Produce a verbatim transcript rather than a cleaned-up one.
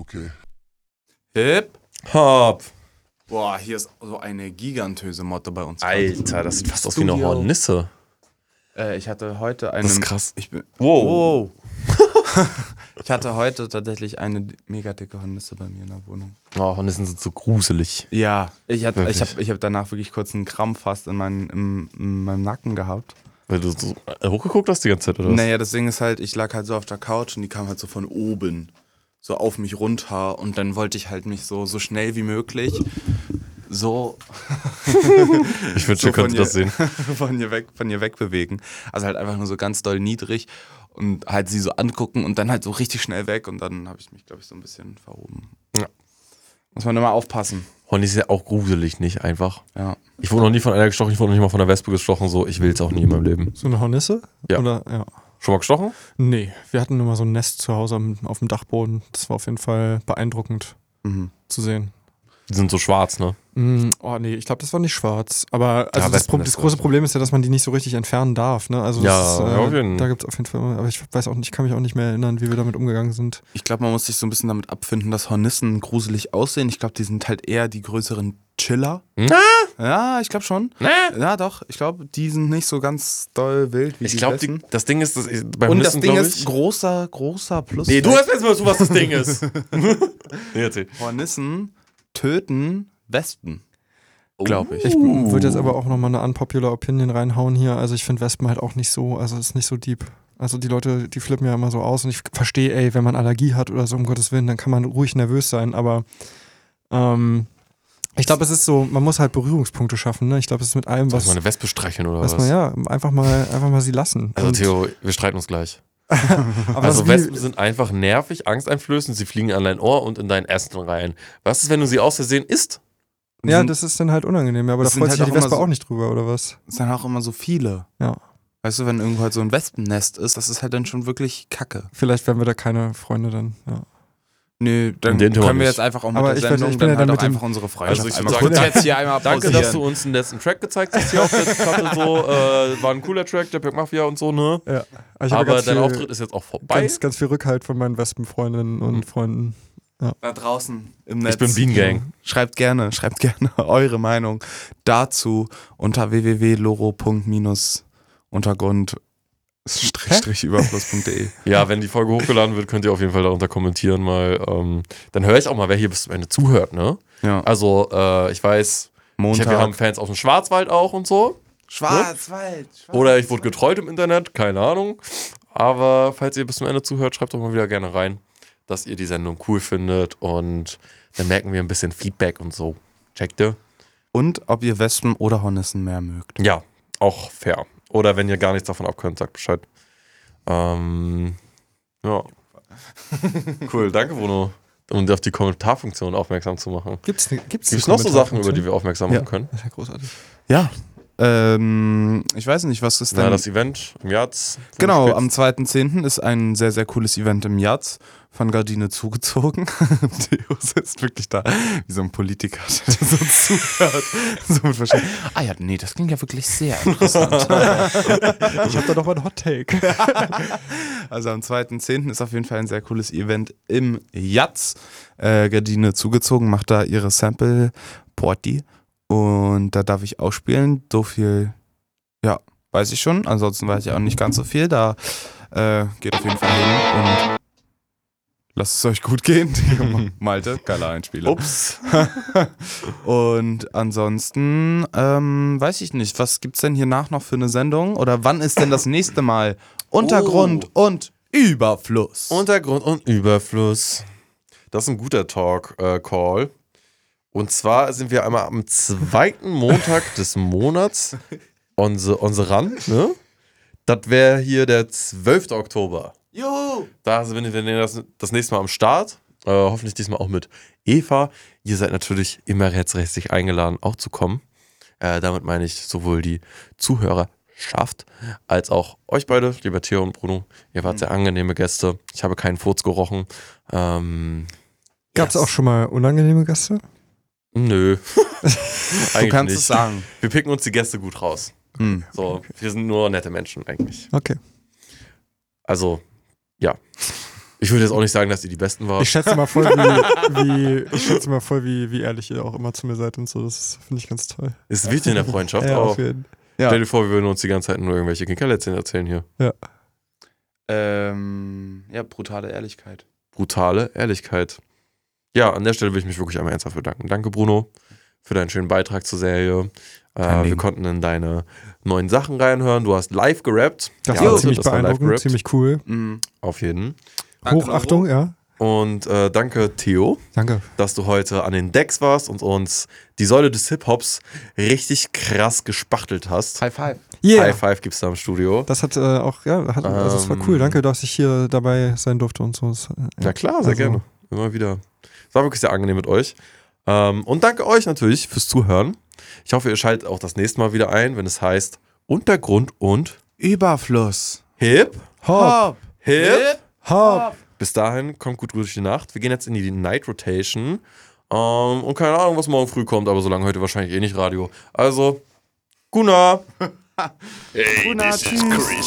Okay. Hip. Hop. Boah, hier ist so eine gigantöse Motte bei uns. Alter, das sieht fast aus wie eine Studio. Hornisse. Äh, ich hatte heute eine... Das ist krass. Ich bin, Wow. wow. Ich hatte heute tatsächlich eine mega dicke Hornisse bei mir in der Wohnung. Oh, Hornissen sind so gruselig. Ja, ich, hatte, ich Wirklich? habe ich hab danach wirklich kurz einen Krampf fast in, mein, in, in meinem Nacken gehabt. Weil du so hochgeguckt hast die ganze Zeit, oder was? Naja, das Ding ist halt, ich lag halt so auf der Couch und die kam halt so von oben so auf mich runter und dann wollte ich halt mich so, so schnell wie möglich so Ich wünschte, so ihr könntet von das sehen. von ihr weg, von ihr wegbewegen. Also halt einfach nur so ganz doll niedrig und halt sie so angucken und dann halt so richtig schnell weg und dann habe ich mich, glaube ich, so ein bisschen verhoben. Ja. Muss man immer aufpassen. Hornisse ist ja auch gruselig, nicht einfach. Ja. Ich wurde noch nie von einer gestochen, ich wurde noch nicht mal von einer Wespe gestochen, so, ich will es auch nie in meinem Leben. So eine Hornisse? Ja. Oder, ja. Schon mal gestochen? Nee, wir hatten nur mal so ein Nest zu Hause am, auf dem Dachboden. Das war auf jeden Fall beeindruckend Mhm. zu sehen. Die sind so schwarz, ne? Mm, oh nee, ich glaube, das war nicht schwarz. Aber also Ja, das, Pro das Wespennester. große Problem ist ja, dass man die nicht so richtig entfernen darf. Ne? Also Ja, das ist, äh, ja, auf jeden. da gibt es auf jeden Fall, aber ich weiß auch nicht, ich kann mich auch nicht mehr erinnern, wie wir damit umgegangen sind. Ich glaube, man muss sich so ein bisschen damit abfinden, dass Hornissen gruselig aussehen. Ich glaube, die sind halt eher die größeren Chiller. Na? Ja, ich glaube schon. Na? Ja, doch. Ich glaube, die sind nicht so ganz doll wild wie Ich die glaube, Wespen. das Ding ist, das ist bei Und das Hornissen, Ding glaub ist ich, großer, großer Plus. Nee, du hast jetzt mal so, was das Ding ist. Nee, erzähl. Hornissen töten Wespen. Glaube ich. Ich würde jetzt aber auch nochmal eine unpopular Opinion reinhauen hier. Also ich finde Wespen halt auch nicht so, also es ist nicht so deep. Also die Leute, die flippen ja immer so aus und ich verstehe, ey, wenn man Allergie hat oder so, um Gottes Willen, dann kann man ruhig nervös sein, aber ähm, ich glaube, es ist so, man muss halt Berührungspunkte schaffen, ne? Ich glaube, es ist mit allem, Soll was, ich mal eine Wespe streicheln oder was was? man, ja, einfach mal, einfach mal sie lassen. Also Und- Theo, wir streiten uns gleich. aber Also das wie- Wespen sind einfach nervig, angsteinflößend, sie fliegen an dein Ohr und in dein Essen rein. Was ist, wenn du sie aus Versehen isst? ja, sind, das ist dann halt unangenehm, ja, aber da das sind freut halt sich die auch immer Wespe so- auch nicht drüber, oder was? sind halt auch immer so viele. Ja. Weißt du, wenn irgendwo halt so ein Wespennest ist, das ist halt dann schon wirklich Kacke. Vielleicht werden wir da keine Freunde dann, ja. Nö, dann Den tun wir können wir nicht. jetzt einfach auch mit Aber der ich weiß, Sendung ich bin dann ja halt dann auch mit dem- einfach unsere Freundschaft Also ich würd einmal sagen, kurz jetzt hier einmal Danke, pausieren. dass du uns den letzten Track gezeigt hast hier auf der Platte. So, äh, war ein cooler Track, der Pack Mafia und so, ne? ja. Ich habe Aber ganz dein viel, Auftritt ist jetzt auch vorbei. ganz, ganz viel Rückhalt von meinen Wespenfreundinnen und Freunden. Da draußen im Netz. Ich bin Bean Gang. Schreibt gerne, schreibt gerne eure Meinung dazu unter w w w punkt loro punkt untergrund überfluss punkt de. Ja, wenn die Folge hochgeladen wird, könnt ihr auf jeden Fall darunter kommentieren mal. Ähm, dann höre ich auch mal, wer hier bis zum Ende zuhört, ne? Ja. Also, äh, ich weiß, ich Montag. hab, wir haben Fans aus dem Schwarzwald auch und so. Schwarzwald. Schwarz. Oder ich wurde getreut im Internet, keine Ahnung. Aber falls ihr bis zum Ende zuhört, schreibt doch mal wieder gerne rein, dass ihr die Sendung cool findet. Und dann merken wir ein bisschen Feedback und so. Checkt ihr? Und ob ihr Wespen oder Hornissen mehr mögt. Ja, auch fair. Oder wenn ihr gar nichts davon abkönnt, sagt Bescheid. Ähm, ja. Cool, danke Bruno. Um auf die Kommentarfunktion aufmerksam zu machen. Gibt's, gibt's, Gibt es noch so Sachen, über die wir aufmerksam Ja. machen können? Das ist ja großartig. Ja. Ähm, ich weiß nicht, was ist denn... Na, das Event im Jatz. Genau, Spitz. am zweiten zehnten ist ein sehr, sehr cooles Event im Jatz. Von Gardine zugezogen. Theo sitzt wirklich da wie so ein Politiker, der so zuhört. So mit Verständ- ah ja, nee, das klingt ja wirklich sehr interessant. Ich habe da doch mal einen Hot Take. Also am zweiten zehnten ist auf jeden Fall ein sehr cooles Event im Jatz. Äh, Gardine zugezogen, macht da ihre Sample-Party. Und da darf ich auch spielen. So viel, ja, weiß ich schon. Ansonsten weiß ich auch nicht ganz so viel. Da äh, geht auf jeden Fall hin und lasst es euch gut gehen. Malte, geiler Einspieler. Ups. Und ansonsten ähm, weiß ich nicht, was gibt's denn hier nach noch für eine Sendung? Oder wann ist denn das nächste Mal Untergrund und Überfluss? Untergrund und Überfluss. Das ist ein guter Talk-Call. Und zwar sind wir einmal am zweiten Montag des Monats on the ran, ne? Das wäre hier der zwölfte Oktober. Juhu! Da sind wir das, das nächste Mal am Start. Äh, hoffentlich diesmal auch mit Eva. Ihr seid natürlich immer herzlich eingeladen, auch zu kommen. Äh, damit meine ich sowohl die Zuhörerschaft als auch euch beide, lieber Theo und Bruno. Ihr wart sehr angenehme Gäste. Ich habe keinen Furz gerochen. Ähm, Gab es yes. auch schon mal unangenehme Gäste? Nö. Du Eigentlich kannst nicht. es sagen. Wir picken uns die Gäste gut raus. Hm. So, wir sind nur nette Menschen eigentlich. Okay. Also, ja. Ich würde jetzt auch nicht sagen, dass ihr die Besten wart. Ich schätze mal voll, wie, wie, ich schätze mal voll, wie, wie ehrlich ihr auch immer zu mir seid und so. Das finde ich ganz toll. Ist wichtig in der Freundschaft Ja, auch. auf jeden. Ja. Stell dir vor, wir würden uns die ganze Zeit nur irgendwelche Kinkerlätzchen erzählen hier. Ja. Ähm, ja, brutale Ehrlichkeit. Brutale Ehrlichkeit. Ja, an der Stelle will ich mich wirklich einmal ernsthaft bedanken. Danke, Bruno, für deinen schönen Beitrag zur Serie. Äh, wir konnten in deine neuen Sachen reinhören. Du hast live gerappt. Das Ja, war also, ziemlich das war live beeindruckend, gerappt. ziemlich cool. Mhm. Auf jeden. Danke, Hochachtung, Loro. ja. Und äh, danke, Theo, Danke. dass du heute an den Decks warst und uns die Säule des Hip-Hops richtig krass gespachtelt hast. High five. Yeah. High Five gibt's da im Studio. Das hat äh, auch, ja, hat, also es war Ähm. cool. Danke, dass ich hier dabei sein durfte und so. Das, äh, Na klar, sehr also- gerne. Immer wieder. Es war wirklich sehr angenehm mit euch. Ähm, und danke euch natürlich fürs Zuhören. Ich hoffe, ihr schaltet auch das nächste Mal wieder ein, wenn es heißt Untergrund und Überfluss. Hip. Hopp, Hip. hopp. Bis dahin, kommt gut durch die Nacht. Wir gehen jetzt in die Night Rotation. Ähm, und keine Ahnung, was morgen früh kommt, aber so lange heute wahrscheinlich eh nicht Radio. Also, Guna. Guna, tschüss.